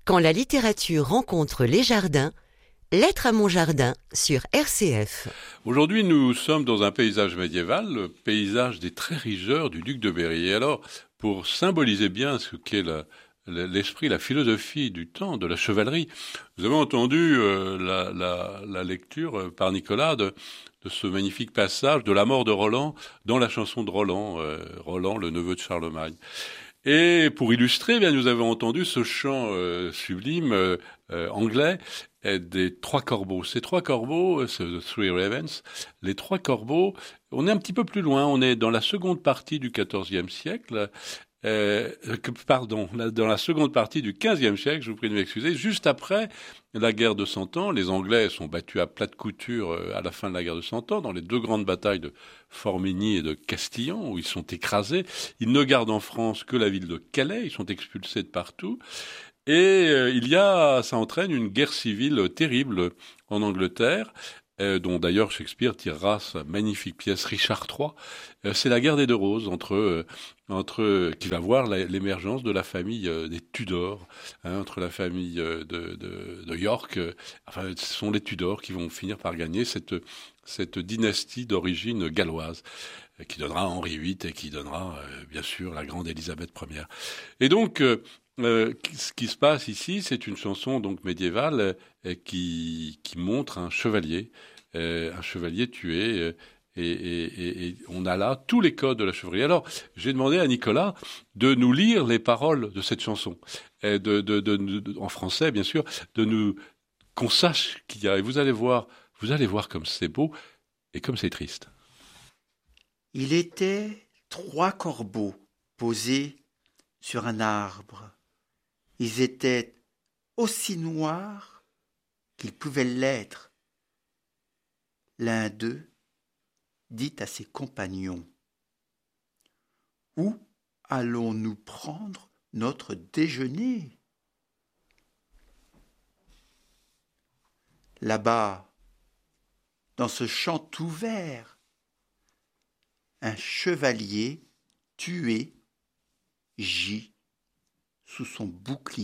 Quand la littérature rencontre les jardins, Lettre à mon jardin sur RCF. Aujourd'hui, nous sommes dans un paysage médiéval, le paysage des Trérigeurs du duc de Berry. Et alors, pour symboliser bien ce qu'est l'esprit, la philosophie du temps, de la chevalerie, nous avons entendu la lecture par Nicolas de ce magnifique passage de la mort de Roland dans la chanson de Roland, Roland, le neveu de Charlemagne. Et pour illustrer, bien, nous avons entendu ce chant sublime anglais des trois corbeaux. Ces trois corbeaux, The Three Ravens, les trois corbeaux, on est un petit peu plus loin, on est dans la seconde partie du XIVe siècle, dans la seconde partie du XVe siècle, je vous prie de m'excuser, juste après la guerre de Cent Ans. Les Anglais sont battus à plat de couture à la fin de la guerre de Cent Ans, dans les deux grandes batailles de Formigny et de Castillon, où ils sont écrasés. Ils ne gardent en France que la ville de Calais, ils sont expulsés de partout. Et ça entraîne une guerre civile terrible en Angleterre, dont d'ailleurs Shakespeare tirera sa magnifique pièce Richard III. C'est la guerre des deux roses qui va voir l'émergence de la famille des Tudors, entre la famille de York. Enfin, ce sont les Tudors qui vont finir par gagner cette dynastie d'origine galloise, qui donnera Henri VIII et qui donnera bien sûr la grande Élisabeth Ier. Et donc ce qui se passe ici, c'est une chanson donc médiévale qui montre un chevalier tué, et on a là tous les codes de la chevalerie. Alors, j'ai demandé à Nicolas de nous lire les paroles de cette chanson, en français bien sûr, qu'on sache qu'il y a. Et vous allez voir comme c'est beau et comme c'est triste. Il était 3 corbeaux posés sur un arbre. Ils étaient aussi noirs qu'ils pouvaient l'être. L'un d'eux dit à ses compagnons : « Où allons-nous prendre notre déjeuner ? Là-bas, dans ce champ tout vert, un chevalier tué gît sous son bouclier. »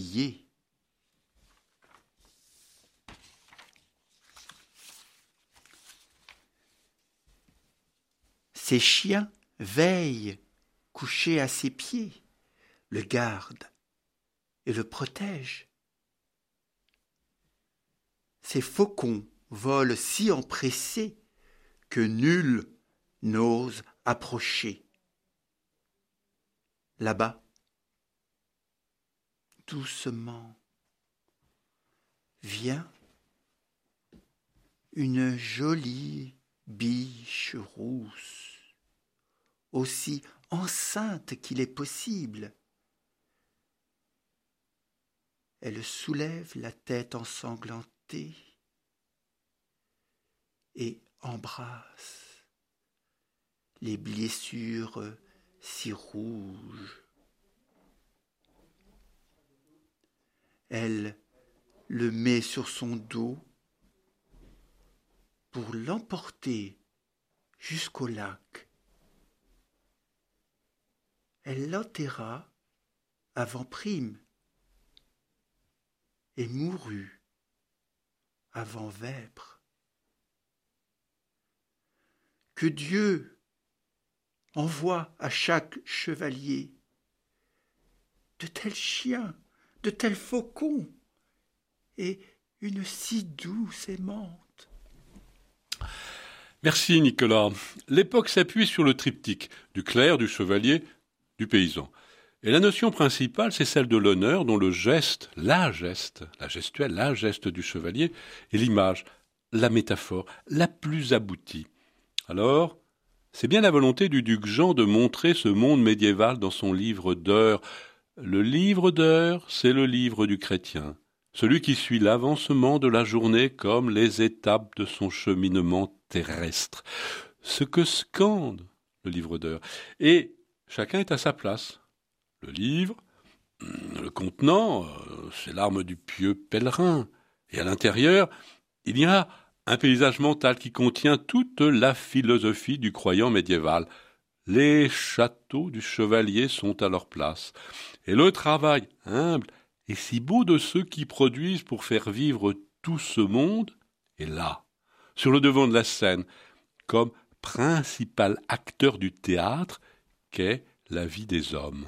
Ses chiens veillent couchés à ses pieds, le gardent et le protègent. Ses faucons volent si empressés que nul n'ose approcher. Là-bas, doucement, vient une jolie biche rousse, aussi enceinte qu'il est possible. Elle soulève la tête ensanglantée et embrasse les blessures si rouges. Elle le met sur son dos pour l'emporter jusqu'au lac. Elle l'enterra avant prime et mourut avant vêpres. Que Dieu envoie à chaque chevalier de tels chiens, de tels faucons et une si douce aimante. Merci Nicolas. L'époque s'appuie sur le triptyque du clerc, du chevalier, du paysan. Et la notion principale, c'est celle de l'honneur, dont le geste, la gestuelle, la geste du chevalier est l'image, la métaphore, la plus aboutie. Alors, c'est bien la volonté du duc Jean de montrer ce monde médiéval dans son livre d'heures. Le livre d'heures, c'est le livre du chrétien, celui qui suit l'avancement de la journée comme les étapes de son cheminement terrestre. Ce que scande le livre d'heures. Et chacun est à sa place. Le livre, le contenant, c'est l'arme du pieux pèlerin. Et à l'intérieur, il y a un paysage mental qui contient toute la philosophie du croyant médiéval. Les châteaux du chevalier sont à leur place. Et le travail humble et si beau de ceux qui produisent pour faire vivre tout ce monde, est là, sur le devant de la scène, comme principal acteur du théâtre qu'est la vie des hommes.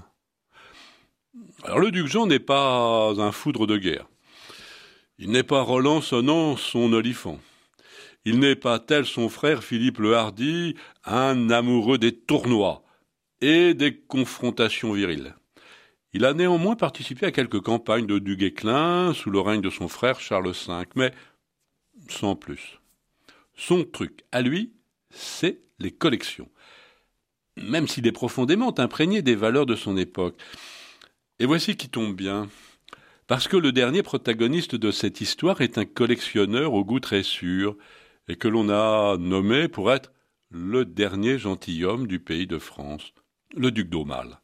Alors le duc Jean n'est pas un foudre de guerre. Il n'est pas Roland sonnant son olifant. Il n'est pas tel son frère Philippe le Hardi, un amoureux des tournois et des confrontations viriles. Il a néanmoins participé à quelques campagnes de Duguesclin sous le règne de son frère Charles V, mais sans plus. Son truc, à lui, c'est les collections, même s'il est profondément imprégné des valeurs de son époque. Et voici qui tombe bien, parce que le dernier protagoniste de cette histoire est un collectionneur au goût très sûr, et que l'on a nommé pour être le dernier gentilhomme du pays de France, le duc d'Aumale.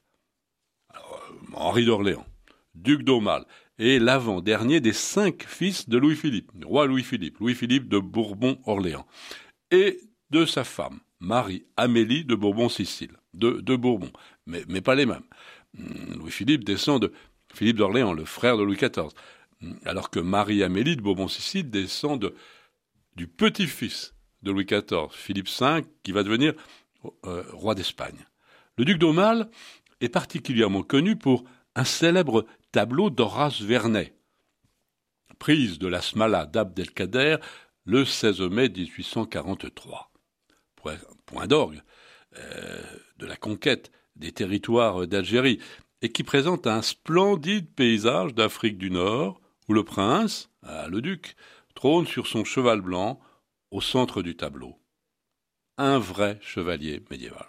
Henri d'Orléans, duc d'Aumale, et l'avant-dernier des 5 fils de Louis-Philippe, roi Louis-Philippe de Bourbon-Orléans, et de sa femme, Marie-Amélie de Bourbon-Sicile, de Bourbon, mais pas les mêmes. Louis-Philippe descend de Philippe d'Orléans, le frère de Louis XIV, alors que Marie-Amélie de Bourbon-Sicile descend du petit-fils de Louis XIV, Philippe V, qui va devenir roi d'Espagne. Le duc d'Aumale est particulièrement connu pour un célèbre tableau d'Horace Vernet, prise de la Smala d'Abdelkader le 16 mai 1843. Point d'orgue de la conquête des territoires d'Algérie, et qui présente un splendide paysage d'Afrique du Nord, où le prince, le duc, trône sur son cheval blanc au centre du tableau. Un vrai chevalier médiéval.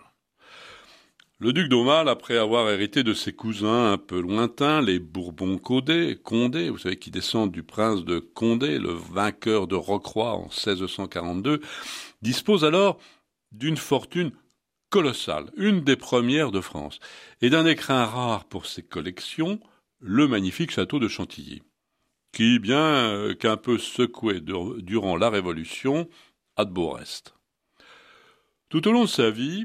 Le duc d'Aumale, après avoir hérité de ses cousins un peu lointains, les Bourbon-Condé, vous savez, qui descendent du prince de Condé, le vainqueur de Rocroi en 1642, dispose alors d'une fortune colossale, une des premières de France, et d'un écrin rare pour ses collections, le magnifique château de Chantilly, qui, bien qu'un peu secoué durant la Révolution, a de beaux restes. Tout au long de sa vie,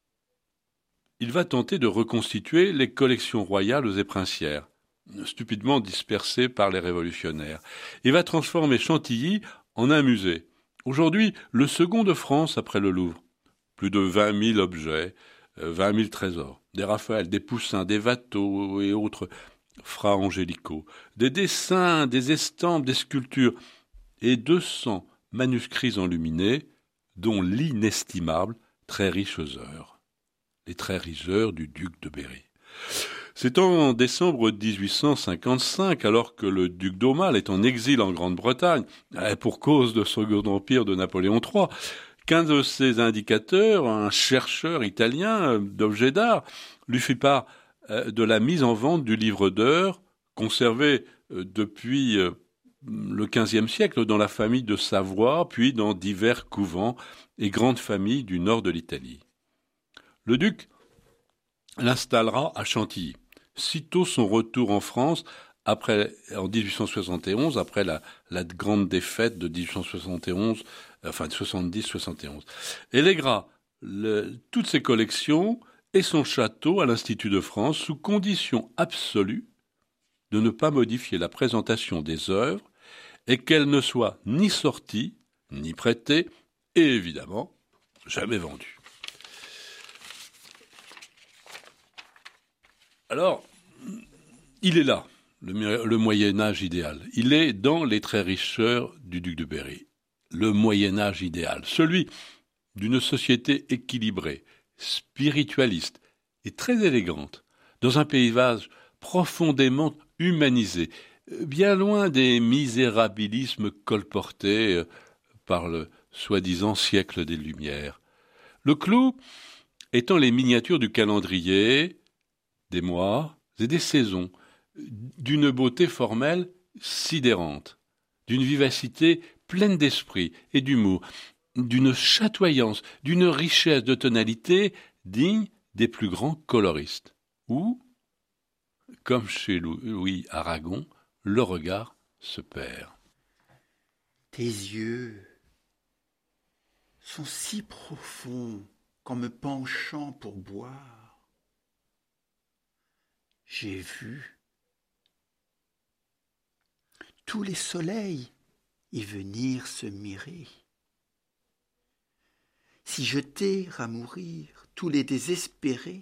il va tenter de reconstituer les collections royales et princières, stupidement dispersées par les révolutionnaires, et va transformer Chantilly en un musée, aujourd'hui le second de France après le Louvre. Plus de 20 000 objets, 20 000 trésors, des Raphaël, des Poussins, des Watteau et autres Fra Angelico, des dessins, des estampes, des sculptures, et 200 manuscrits enluminés, dont l'inestimable Très riches heures. Les très riches heures du duc de Berry. C'est en décembre 1855, alors que le duc d'Aumale est en exil en Grande-Bretagne, pour cause de Second Empire de Napoléon III, qu'un de ses indicateurs, un chercheur italien d'objets d'art, lui fit part de la mise en vente du livre d'heures, conservé depuis le XVe siècle dans la famille de Savoie, puis dans divers couvents et grandes familles du nord de l'Italie. Le duc l'installera à Chantilly, sitôt son retour en France, en 1871, après la grande défaite de 1871, enfin 70-71, et lèguera toutes ses collections et son château à l'Institut de France sous condition absolue de ne pas modifier la présentation des œuvres et qu'elles ne soient ni sorties, ni prêtées, et évidemment jamais vendues. Alors, il est là, le Moyen-Âge idéal. Il est dans les très riches heures du duc de Berry. Le Moyen-Âge idéal, celui d'une société équilibrée, spiritualiste et très élégante, dans un paysage profondément humanisé, bien loin des misérabilismes colportés par le soi-disant siècle des Lumières. Le clou étant les miniatures du calendrier, des mois et des saisons, d'une beauté formelle sidérante, d'une vivacité pleine d'esprit et d'humour, d'une chatoyance, d'une richesse de tonalité digne des plus grands coloristes, où, comme chez Louis Aragon, le regard se perd. Tes yeux sont si profonds qu'en me penchant pour boire, j'ai vu tous les soleils y venir se mirer. Si jeter à mourir tous les désespérés,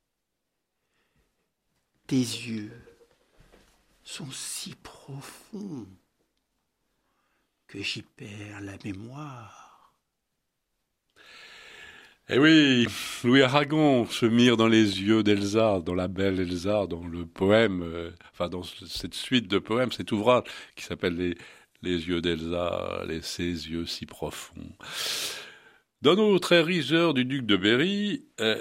tes yeux sont si profonds que j'y perds la mémoire. Eh oui, Louis Aragon se mire dans les yeux d'Elsa, dans la belle Elsa, dans le poème, dans cette suite de poèmes, cet ouvrage qui s'appelle les yeux d'Elsa, ses yeux si profonds. Dans nos très riches heures du duc de Berry,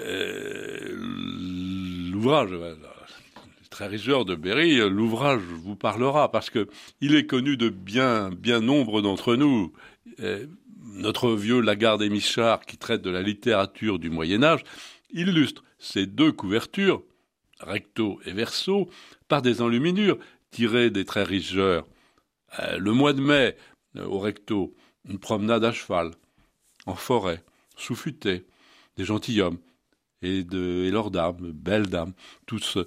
l'ouvrage, très riches heures de Berry, l'ouvrage vous parlera parce que il est connu de bien nombre d'entre nous. Notre vieux Lagarde et Michard, qui traite de la littérature du Moyen-Âge, illustre ces deux couvertures, recto et verso, par des enluminures tirées des très riches heures. Le mois de mai, au recto, une promenade à cheval, en forêt, sous futaie, des gentilshommes et leurs dames, belles dames, tous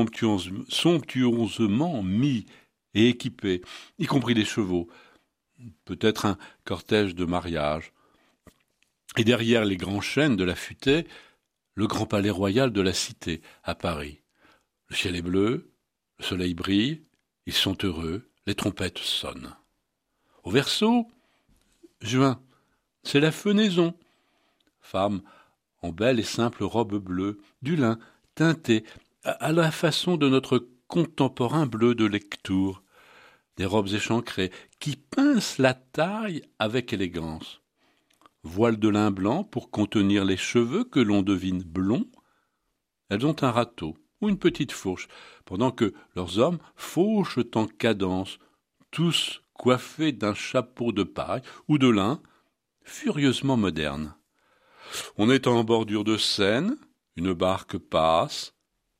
somptueusement mis et équipés, y compris les chevaux, peut-être un cortège de mariage. Et derrière les grands chênes de la futaie, le grand palais royal de la Cité, à Paris. Le ciel est bleu, le soleil brille, ils sont heureux, les trompettes sonnent. Au verso, juin, c'est la fenaison. Femme en belle et simple robe bleue, du lin teinté à la façon de notre contemporain bleu de Lectoure. Des robes échancrées qui pincent la taille avec élégance. Voile de lin blanc pour contenir les cheveux que l'on devine blonds. Elles ont un râteau ou une petite fourche, pendant que leurs hommes fauchent en cadence, tous coiffés d'un chapeau de paille ou de lin, furieusement moderne. On est en bordure de Seine, une barque passe.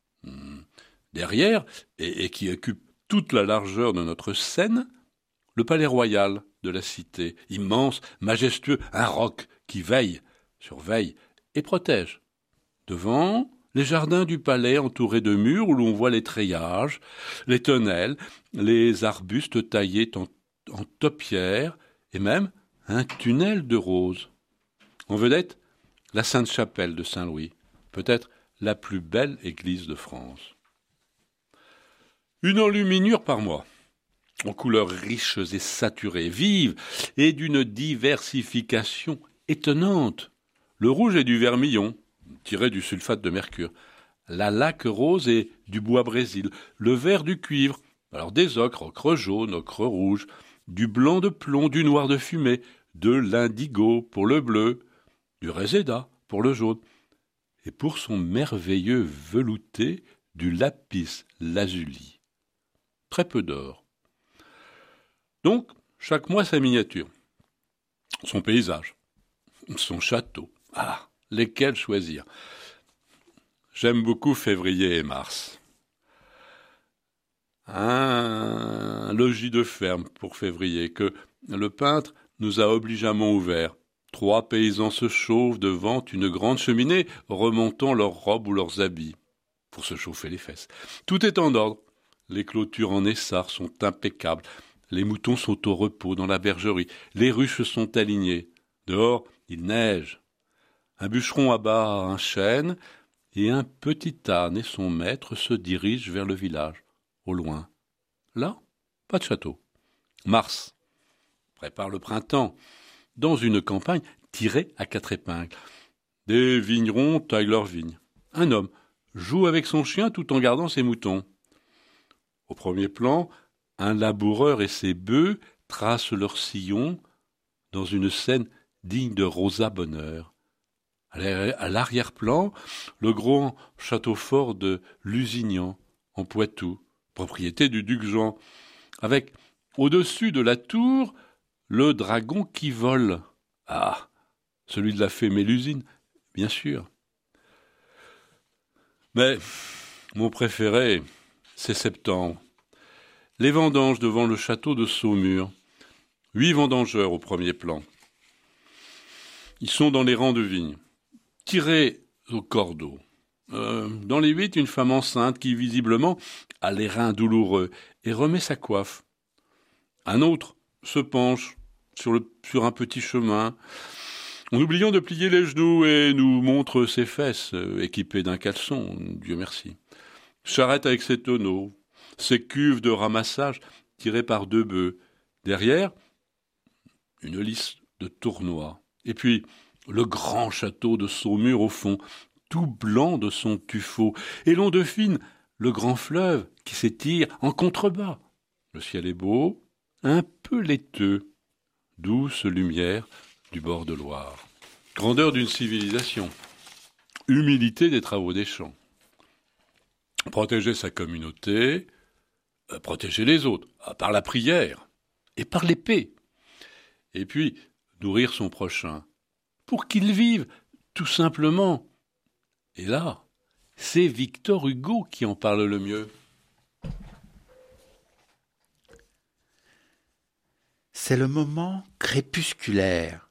Derrière, et qui occupe toute la largeur de notre Seine, le palais royal de la Cité, immense, majestueux, un roc qui veille, surveille et protège. Devant, les jardins du palais entourés de murs où l'on voit les treillages, les tonnelles, les arbustes taillés en taupière et même un tunnel de roses. En vedette, la Sainte-Chapelle de Saint-Louis, peut-être la plus belle église de France. Une enluminure par mois, en couleurs riches et saturées, vives et d'une diversification étonnante. Le rouge est du vermillon, tiré du sulfate de mercure. La laque rose est du bois brésil. Le vert du cuivre, alors des ocre jaune, ocre rouge, du blanc de plomb, du noir de fumée, de l'indigo pour le bleu, du réséda pour le jaune, et pour son merveilleux velouté, du lapis lazuli. Très peu d'or. Donc, chaque mois sa miniature, son paysage, son château. Ah, lesquels choisir? J'aime beaucoup février et mars. Un logis de ferme pour février que le peintre nous a obligeamment ouvert. 3 paysans se chauffent devant une grande cheminée, remontant leurs robes ou leurs habits pour se chauffer les fesses. Tout est en ordre. Les clôtures en essart sont impeccables. Les moutons sont au repos dans la bergerie. Les ruches sont alignées. Dehors, il neige. Un bûcheron abat un chêne et un petit âne et son maître se dirigent vers le village. Au loin. Là, pas de château. Mars prépare le printemps dans une campagne tirée à 4 épingles. Des vignerons taillent leurs vignes. Un homme joue avec son chien tout en gardant ses moutons. Au premier plan, un laboureur et ses bœufs tracent leur sillon dans une scène digne de Rosa Bonheur. À l'arrière-plan, le grand château fort de Lusignan, en Poitou, propriété du duc Jean, avec, au-dessus de la tour, le dragon qui vole. Ah, celui de la fée Mélusine, bien sûr. Mais mon préféré, c'est septembre. Les vendanges devant le château de Saumur. 8 vendangeurs au premier plan. Ils sont dans les rangs de vignes, tirés au cordeau. Dans les 8, une femme enceinte qui, visiblement, a les reins douloureux et remet sa coiffe. Un autre se penche sur un petit chemin, en oubliant de plier les genoux, et nous montre ses fesses, équipées d'un caleçon, Dieu merci. Charrette avec ses tonneaux, ses cuves de ramassage tirées par 2 bœufs. Derrière, une lisse de tournois. Et puis, le grand château de Saumur au fond, tout blanc de son tuffeau. Et l'on devine le grand fleuve qui s'étire en contrebas. Le ciel est beau, un peu laiteux. Douce lumière du bord de Loire. Grandeur d'une civilisation. Humilité des travaux des champs. Protéger sa communauté, protéger les autres, par la prière et par l'épée. Et puis, nourrir son prochain, pour qu'il vive, tout simplement. Et là, c'est Victor Hugo qui en parle le mieux. C'est le moment crépusculaire.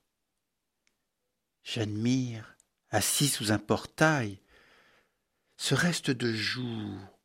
J'admire, assis sous un portail, ce reste de jour